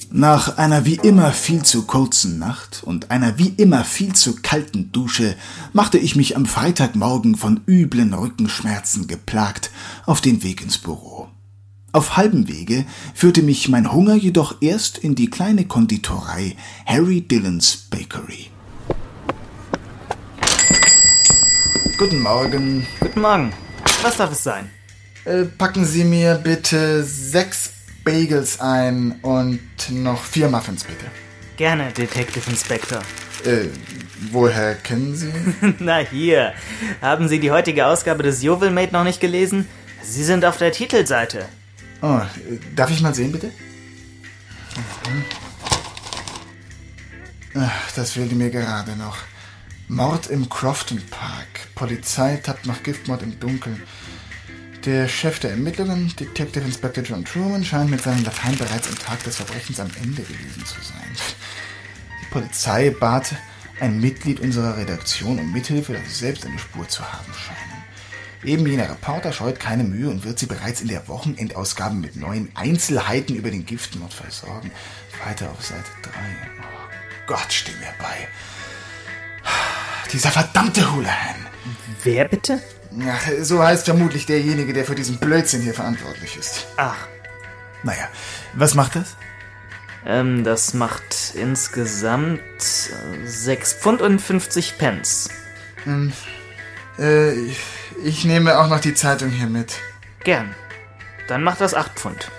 Nach einer wie immer viel zu kurzen Nacht und einer wie immer viel zu kalten Dusche machte ich mich am Freitagmorgen von üblen Rückenschmerzen geplagt auf den Weg ins Büro. Auf halbem Wege führte mich mein Hunger jedoch erst in die kleine Konditorei Harry Dillon's Bakery. Guten Morgen. Guten Morgen. Was darf es sein? Packen Sie mir bitte 6 Bagels ein und noch 4 Muffins, bitte. Gerne, Detective Inspector. Woher kennen Sie? Na hier, haben Sie die heutige Ausgabe des Jovelmate noch nicht gelesen? Sie sind auf der Titelseite. Oh, darf ich mal sehen, bitte? Ach, das fehlte mir gerade noch. Mord im Crofton Park. Polizei tappt nach Giftmord im Dunkeln. Der Chef der Ermittlungen, Detective Inspector John Truman, scheint mit seinem Latein bereits am Tag des Verbrechens am Ende gewesen zu sein. Die Polizei bat ein Mitglied unserer Redaktion um Mithilfe, da sie selbst eine Spur zu haben scheinen. Eben jener Reporter scheut keine Mühe und wird sie bereits in der Wochenendausgabe mit neuen Einzelheiten über den Giftmord versorgen. Weiter auf Seite 3. Oh Gott, steh mir bei. Dieser verdammte Houlihan. Wer bitte? Ach, so heißt vermutlich derjenige, der für diesen Blödsinn hier verantwortlich ist. Ach. Naja, was macht das? Das macht insgesamt 6 Pfund und 50 Pence. Ich nehme auch noch die Zeitung hier mit. Gern. Dann macht das 8 Pfund.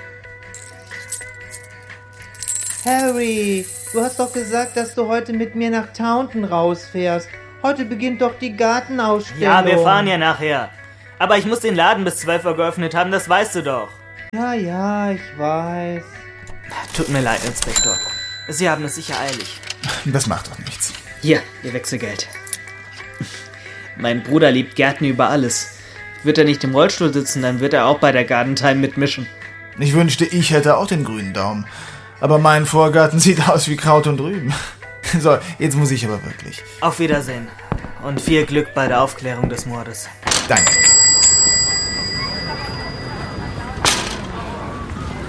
Harry, du hast doch gesagt, dass du heute mit mir nach Taunton rausfährst. Heute beginnt doch die Gartenausstellung. Ja, wir fahren ja nachher. Aber ich muss den Laden bis 12 Uhr geöffnet haben, das weißt du doch. Ja, ich weiß. Tut mir leid, Inspektor. Sie haben es sicher eilig. Das macht doch nichts. Hier, Ihr Wechselgeld. Mein Bruder liebt Gärten über alles. Wird er nicht im Rollstuhl sitzen, dann wird er auch bei der Gardentime mitmischen. Ich wünschte, ich hätte auch den grünen Daumen. Aber mein Vorgarten sieht aus wie Kraut und Rüben. So, jetzt muss ich aber wirklich. Auf Wiedersehen. Und viel Glück bei der Aufklärung des Mordes. Danke.